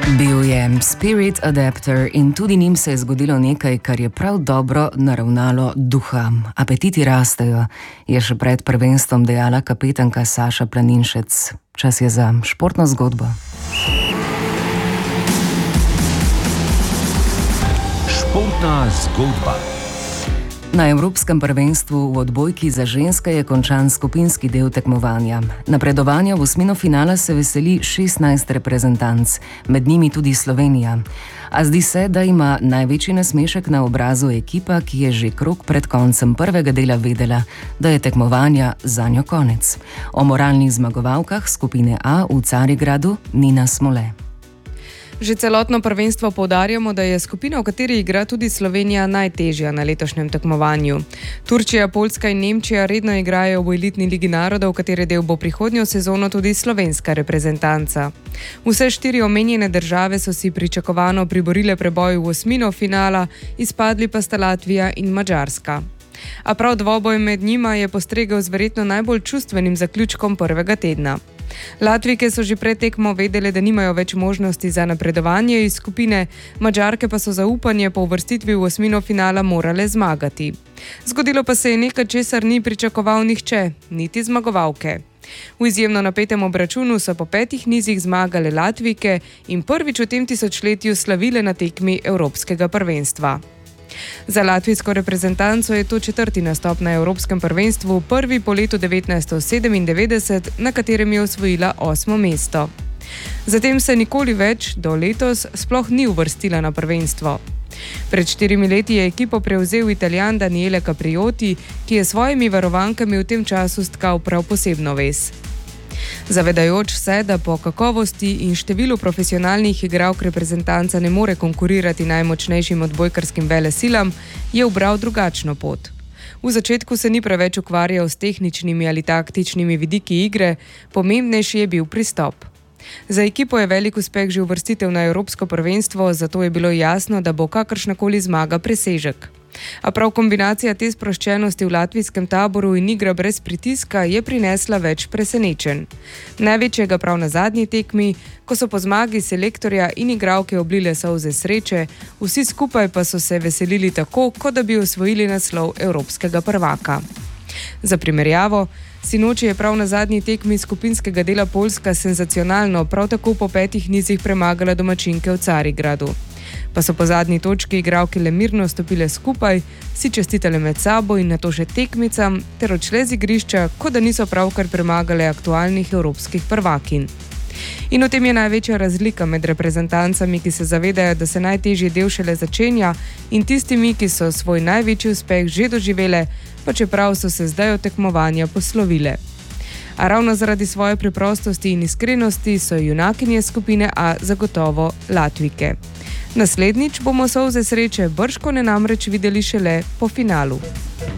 Bil je Spirit Adapter in tudi njim se je zgodilo nekaj, kar je prav dobro naravnalo duha. Apetiti rastejo, je še pred prvenstvom dejala kapetanka Saša Planinšec. Čas je za športno zgodbo. Športna zgodba. Na Evropskem prvenstvu v odbojki za ženske je končan skupinski del tekmovanja. Napredovanja v osmino finala se veseli 16 reprezentanc, med njimi tudi Slovenija. A zdi se, da ima največji nasmešek na obrazu ekipa, ki je že krog pred koncem prvega dela vedela, da je tekmovanja zanjo konec. O moralnih zmagovalkah skupine A v Carigradu Nina Smole. Že celotno prvenstvo poudarjamo, da je skupina, v kateri igra tudi Slovenija, najtežja na letošnjem tekmovanju. Turčija, Poljska in Nemčija redno igrajo v elitni ligi narodov, v kateri del bo prihodnjo sezono tudi slovenska reprezentanca. Vse 4 omenjene države so si pričakovano priborile preboj v osmino finala, izpadli pa sta Latvija in Madžarska. A prav dvoboj med njima je postregel z verjetno najbolj čustvenim zaključkom prvega tedna. Latvijke so že pred tekmo vedele, da nimajo več možnosti za napredovanje iz skupine, Madžarke pa so zaupanje po uvrstitvi v osmino finala morale zmagati. Zgodilo pa se je nekaj, česar ni pričakoval nihče, niti zmagovalke. V izjemno napetem obračunu so po 5 nizih zmagale Latvijke in prvič v tem tisočletju slavile na tekmi Evropskega prvenstva. Za latvijsko reprezentanco je to 4. nastop na Evropskem prvenstvu, prvi po letu 1997, na katerem je osvojila 8. mesto. Zatem se nikoli več, do letos, sploh ni uvrstila na prvenstvo. Pred 4 leti je ekipo prevzel Italijan Daniele Caprioti, ki je svojimi varovankami v tem času stkal prav posebno vez. Zavedajoč se, da po kakovosti in številu profesionalnih igralk reprezentanca ne more konkurirati najmočnejšim odbojkarskim velesilam, je ubral drugačno pot. V začetku se ni preveč ukvarjal s tehničnimi ali taktičnimi vidiki igre, pomembnejši je bil pristop. Za ekipo je velik uspeh že uvrstitev na Evropsko prvenstvo, zato je bilo jasno, da bo kakršnakoli zmaga presežek. A prav kombinacija te sproščenosti v latvijskem taboru in igra brez pritiska je prinesla več presenečenj. Največjega prav na zadnji tekmi, ko so po zmagi selektorja in igralke oblile solze sreče, vsi skupaj pa so se veselili tako, kot da bi osvojili naslov evropskega prvaka. Za primerjavo, sinoči je prav na zadnji tekmi skupinskega dela Poljska senzacionalno prav tako po 5 nizih premagala domačinke v Carigradu. Pa so po zadnji točki igralke le mirno stopile skupaj, si čestitale med sabo in nato še tekmicam ter odšle z igrišča, kot da niso pravkar premagale aktualnih evropskih prvakinj. In v tem je največja razlika med reprezentancami, ki se zavedajo, da se najtežji del šele začenja, in tistimi, ki so svoj največji uspeh že doživele, pa čeprav so se zdaj od tekmovanja poslovile. A ravno zaradi svoje preprostosti in iskrenosti so junakinje skupine A zagotovo Latvijke. Naslednjič bomo solze sreče bržkone namreč videli šele po finalu.